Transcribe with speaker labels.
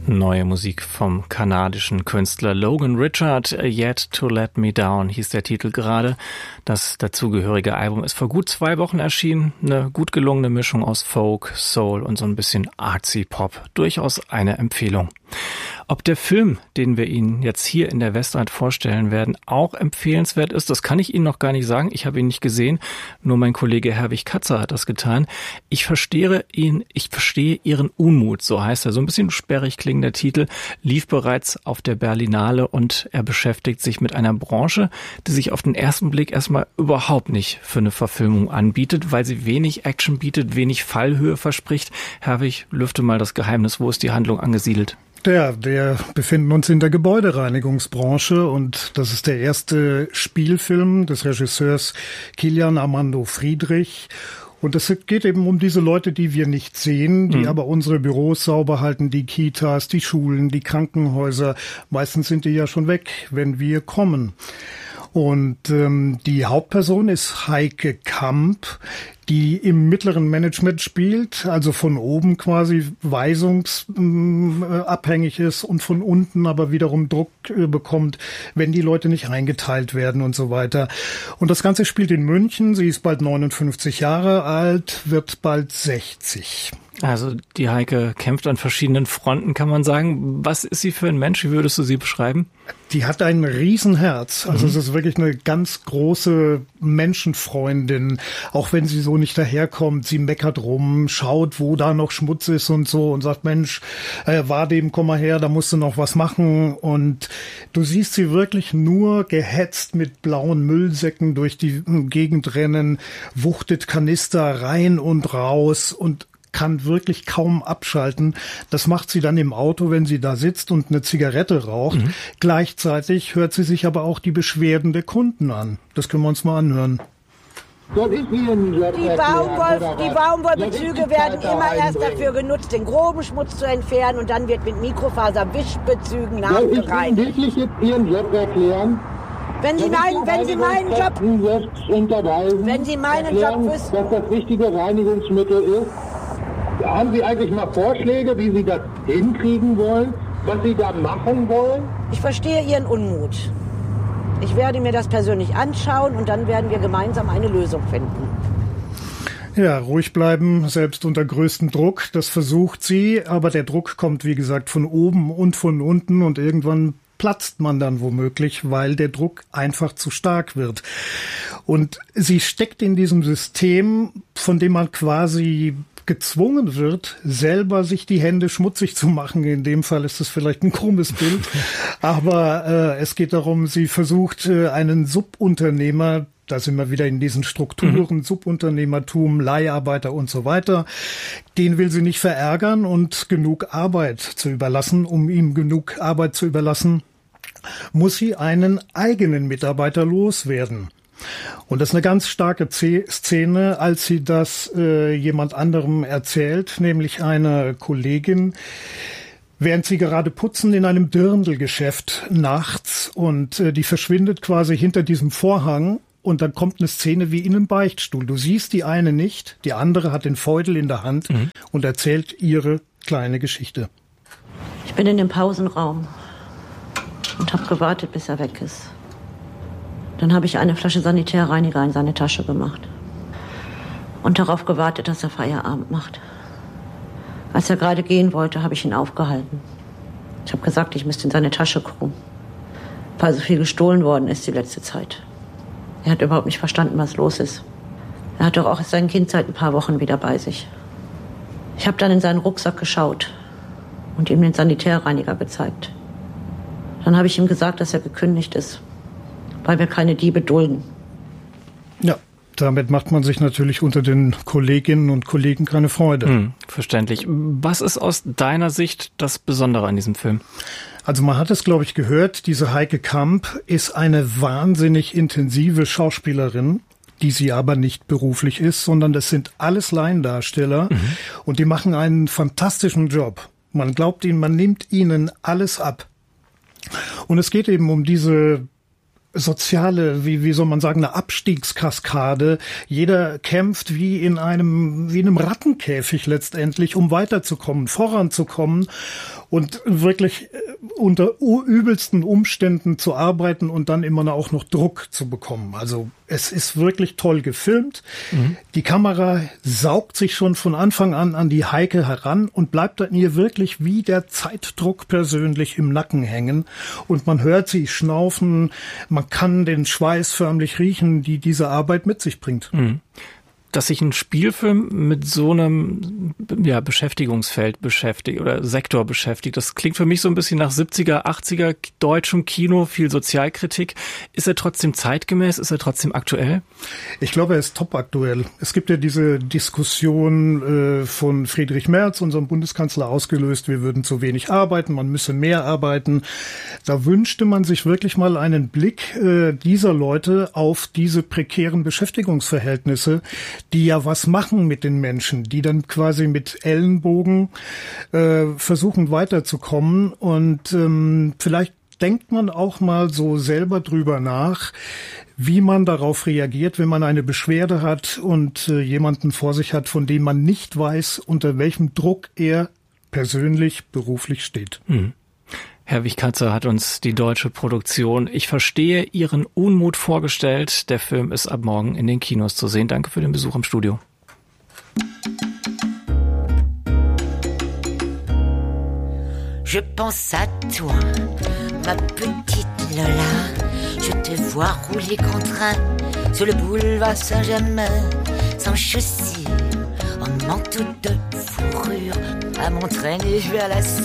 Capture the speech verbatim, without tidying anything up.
Speaker 1: Neue Musik vom kanadischen Künstler Logan Richard. Yet to Let Me Down hieß der Titel gerade. Das dazugehörige Album ist vor gut zwei Wochen erschienen. Eine gut gelungene Mischung aus Folk, Soul und so ein bisschen artsy Pop. Durchaus eine Empfehlung. Ob der Film, den wir Ihnen jetzt hier in der Westrand vorstellen werden, auch empfehlenswert ist, das kann ich Ihnen noch gar nicht sagen. Ich habe ihn nicht gesehen. Nur mein Kollege Herwig Katzer hat das getan. Ich verstehe ihn, ich verstehe Ihren Unmut, so heißt er. So ein bisschen sperrig klingender Titel, lief bereits auf der Berlinale und er beschäftigt sich mit einer Branche, die sich auf den ersten Blick erstmal überhaupt nicht für eine Verfilmung anbietet, weil sie wenig Action bietet, wenig Fallhöhe verspricht. Herwig, lüfte mal das Geheimnis. Wo ist die Handlung angesiedelt?
Speaker 2: Ja, wir befinden uns in der Gebäudereinigungsbranche und das ist der erste Spielfilm des Regisseurs Kilian Armando Friedrich. Und es geht eben um diese Leute, die wir nicht sehen, die mhm. aber unsere Büros sauber halten, die Kitas, die Schulen, die Krankenhäuser. Meistens sind die ja schon weg, wenn wir kommen. Und ähm, die Hauptperson ist Heike Kamp, die im mittleren Management spielt, also von oben quasi weisungsabhängig ist und von unten aber wiederum Druck äh, bekommt, wenn die Leute nicht eingeteilt werden und so weiter. Und das Ganze spielt in München. Sie ist bald neunundfünfzig Jahre alt, wird bald sechzig.
Speaker 1: Also die Heike kämpft an verschiedenen Fronten, kann man sagen. Was ist sie für ein Mensch? Wie würdest du sie beschreiben?
Speaker 2: Die hat ein Riesenherz. Also mhm. es ist wirklich eine ganz große Menschenfreundin. Auch wenn sie so nicht daherkommt. Sie meckert rum, schaut, wo da noch Schmutz ist und so und sagt, Mensch, äh, Vadim, komm mal her, da musst du noch was machen. Und du siehst sie wirklich nur gehetzt mit blauen Müllsäcken durch die Gegend rennen, wuchtet Kanister rein und raus und kann wirklich kaum abschalten. Das macht sie dann im Auto, wenn sie da sitzt und eine Zigarette raucht. Mhm. Gleichzeitig hört sie sich aber auch die Beschwerden der Kunden an. Das können wir uns mal anhören.
Speaker 3: Die, Baumwoll, die Baumwollbezüge werden immer erst dafür genutzt, den groben Schmutz zu entfernen und dann wird mit Mikrofaserwischbezügen nachgereinigt. Soll ich wirklich jetzt Ihren Job erklären? Wenn Sie meinen, wenn Sie meinen Job, wenn Sie meinen Job wüssten, dass das richtige Reinigungsmittel ist, haben Sie eigentlich mal Vorschläge, wie Sie das hinkriegen wollen, was Sie da machen wollen? Ich verstehe Ihren Unmut. Ich werde mir das persönlich anschauen und dann werden wir gemeinsam eine Lösung finden.
Speaker 2: Ja, ruhig bleiben, selbst unter größtem Druck, das versucht sie, aber der Druck kommt, wie gesagt, von oben und von unten und irgendwann platzt man dann womöglich, weil der Druck einfach zu stark wird. Und sie steckt in diesem System, von dem man quasi gezwungen wird, selber sich die Hände schmutzig zu machen. In dem Fall ist es vielleicht ein krummes Bild. Aber äh, es geht darum, sie versucht, äh, einen Subunternehmer, da sind wir wieder in diesen Strukturen, mhm. Subunternehmertum, Leiharbeiter und so weiter, den will sie nicht verärgern und genug Arbeit zu überlassen. Um ihm genug Arbeit zu überlassen, muss sie einen eigenen Mitarbeiter loswerden. Und das ist eine ganz starke Szene, als sie das äh, jemand anderem erzählt, nämlich eine Kollegin, während sie gerade putzen in einem Dirndlgeschäft nachts und äh, die verschwindet quasi hinter diesem Vorhang und dann kommt eine Szene wie in einem Beichtstuhl. Du siehst die eine nicht, die andere hat den Feudel in der Hand mhm. und erzählt ihre kleine Geschichte.
Speaker 4: Ich bin in dem Pausenraum und habe gewartet, bis er weg ist. Dann habe ich eine Flasche Sanitärreiniger in seine Tasche gemacht und darauf gewartet, dass er Feierabend macht. Als er gerade gehen wollte, habe ich ihn aufgehalten. Ich habe gesagt, ich müsste in seine Tasche gucken, weil so viel gestohlen worden ist die letzte Zeit. Er hat überhaupt nicht verstanden, was los ist. Er hat doch auch sein Kind seit ein paar Wochen wieder bei sich. Ich habe dann in seinen Rucksack geschaut und ihm den Sanitärreiniger gezeigt. Dann habe ich ihm gesagt, dass er gekündigt ist, weil wir keine Diebe dulden.
Speaker 2: Ja, damit macht man sich natürlich unter den Kolleginnen und Kollegen keine Freude.
Speaker 1: Hm, verständlich. Was ist aus deiner Sicht das Besondere an diesem Film?
Speaker 2: Also man hat es, glaube ich, gehört, diese Heike Kamp ist eine wahnsinnig intensive Schauspielerin, die sie aber nicht beruflich ist, sondern das sind alles Laiendarsteller mhm. und die machen einen fantastischen Job. Man glaubt ihnen, man nimmt ihnen alles ab. Und es geht eben um diese soziale, wie, wie soll man sagen, eine Abstiegskaskade. Jeder kämpft wie in einem, wie in einem Rattenkäfig letztendlich, um weiterzukommen, voranzukommen und wirklich unter übelsten Umständen zu arbeiten und dann immer auch noch Druck zu bekommen. Also es ist wirklich toll gefilmt. Mhm. Die Kamera saugt sich schon von Anfang an an die Heike heran und bleibt an ihr wirklich wie der Zeitdruck persönlich im Nacken hängen. Und man hört sie schnaufen, man kann den Schweiß förmlich riechen, die diese Arbeit mit sich bringt.
Speaker 1: Mhm. Dass sich ein Spielfilm mit so einem ja, Beschäftigungsfeld beschäftigt oder Sektor beschäftigt, das klingt für mich so ein bisschen nach siebziger, achtziger deutschem Kino, viel Sozialkritik. Ist er trotzdem zeitgemäß? Ist er trotzdem aktuell?
Speaker 2: Ich glaube, er ist top aktuell. Es gibt ja diese Diskussion äh, von Friedrich Merz, unserem Bundeskanzler, ausgelöst, wir würden zu wenig arbeiten, man müsse mehr arbeiten. Da wünschte man sich wirklich mal einen Blick äh, dieser Leute auf diese prekären Beschäftigungsverhältnisse, die ja was machen mit den Menschen, die dann quasi mit Ellenbogen äh, versuchen weiterzukommen. Und ähm, vielleicht denkt man auch mal so selber drüber nach, wie man darauf reagiert, wenn man eine Beschwerde hat und äh, jemanden vor sich hat, von dem man nicht weiß, unter welchem Druck er persönlich, beruflich steht.
Speaker 1: Hm. Herr Wichkatzer hat uns die deutsche Produktion Ich verstehe Ihren Unmut vorgestellt. Der Film ist ab morgen in den Kinos zu sehen. Danke für den Besuch im Studio.
Speaker 5: Je pense à toi, ma petite Lola. Je te vois rouler contraint sur le boulevard Saint-Germain, sans chaussures, en manteau de fourrure, à m'entraîner vers la